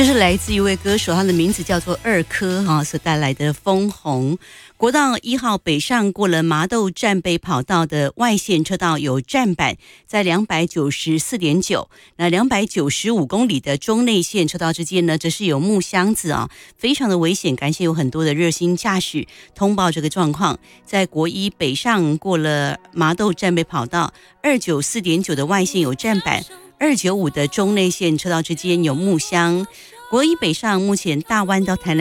这是来自一位歌手，他的名字叫做二珂所带来的风红。国道1号北上过了麻豆站北跑道的外线车道有站板，在 294.9， 那295公里的中内线车道之间呢，则是有木箱子非常的危险。感谢有很多的热心驾驶通报这个状况。在国一北上过了麻豆站北跑道 294.9 的外线有站板，295的中内线车道之间有木箱。国一北上目前大弯到台南